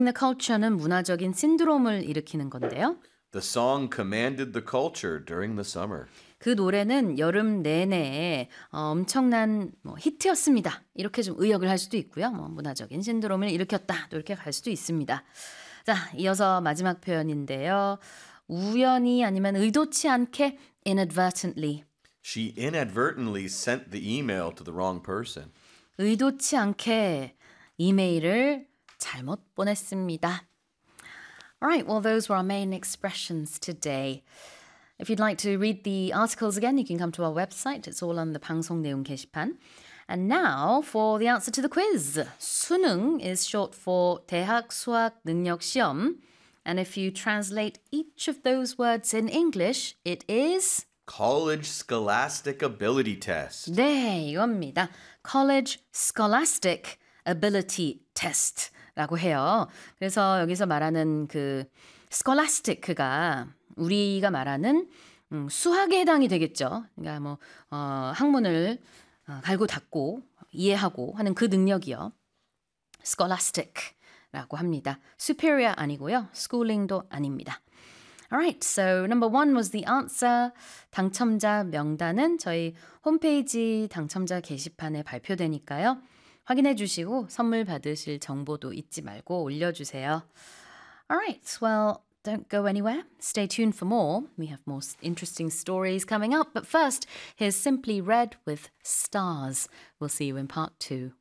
The culture는 문화적인 신드롬을 일으키는 건데요. The song commanded the culture during the summer. 그 노래는 여름 내내 엄청난 히트였습니다. 이렇게 좀 의역을 할 수도 있고요. 문화적인 신드롬을 일으켰다. 또 이렇게 갈 수도 있습니다. 자, 이어서 마지막 표현인데요. 우연히 아니면 의도치 않게 inadvertently. She inadvertently sent the email to the wrong person. 의도치 않게 이메일을 잘못 보냈습니다. Alright, well those were our main expressions today. If you'd like to read the articles again, you can come to our website. It's all on the 방송 내용 게시판. And now for the answer to the quiz. 수능 is short for 대학 수학 능력 시험. And if you translate each of those words in English, it is College Scholastic Ability Test. 네, 이겁니다. College Scholastic Ability Test라고 해요. 그래서 여기서 말하는 그 scholastic가 우리가 말하는 수학에 해당이 되겠죠. 그러니까 학문을 갈고 닦고 이해하고 하는 그 능력이요. scholastic라고 합니다. superior 아니고요. schooling도 아닙니다. Alright, so number one was the answer. 당첨자 명단은 저희 홈페이지 당첨자 게시판에 발표되니까요. 확인해 주시고 선물 받으실 정보도 잊지 말고 올려주세요. Alright, well, don't go anywhere. Stay tuned for more. We have more interesting stories coming up. But first, here's Simply Red with Stars. We'll see you in part 2.